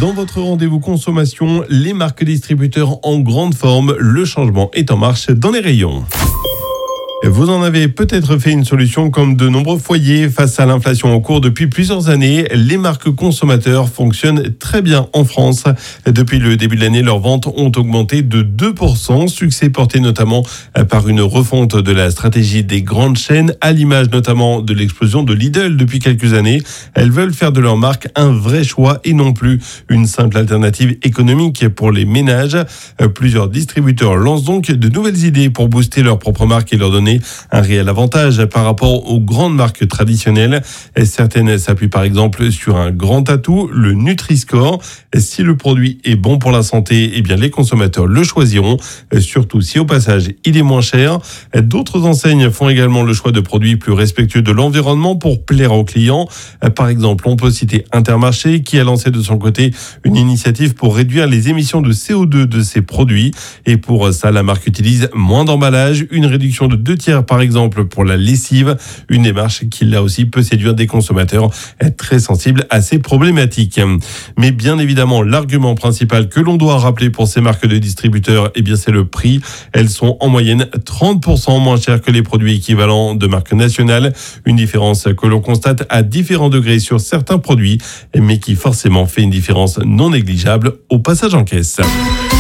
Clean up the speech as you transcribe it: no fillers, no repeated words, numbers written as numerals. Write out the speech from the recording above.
Dans votre rendez-vous consommation, les marques distributeurs en grande forme, le changement est en marche dans les rayons. Vous en avez peut-être fait une solution comme de nombreux foyers face à l'inflation en cours depuis plusieurs années. Les marques consommateurs fonctionnent très bien en France. Depuis le début de l'année, leurs ventes ont augmenté de 2%. Succès porté notamment par une refonte de la stratégie des grandes chaînes, à l'image notamment de l'explosion de Lidl depuis quelques années. Elles veulent faire de leur marque un vrai choix et non plus une simple alternative économique pour les ménages. Plusieurs distributeurs lancent donc de nouvelles idées pour booster leur propre marque et leur donner un réel avantage par rapport aux grandes marques traditionnelles. Certaines s'appuient par exemple sur un grand atout, le Nutri-Score. Si le produit est bon pour la santé, eh bien les consommateurs le choisiront, surtout si au passage il est moins cher. D'autres enseignes font également le choix de produits plus respectueux de l'environnement pour plaire aux clients. Par exemple, on peut citer Intermarché qui a lancé de son côté une initiative pour réduire les émissions de CO2 de ses produits. Et pour ça, la marque utilise moins d'emballage, une réduction de 2/3 par exemple pour la lessive, une démarche qui là aussi peut séduire des consommateurs très sensibles à ces problématiques. Mais bien évidemment, l'argument principal que l'on doit rappeler pour ces marques de distributeurs, eh bien c'est le prix. Elles sont en moyenne 30% moins chères que les produits équivalents de marques nationales. Une différence que l'on constate à différents degrés sur certains produits, mais qui forcément fait une différence non négligeable au passage en caisse.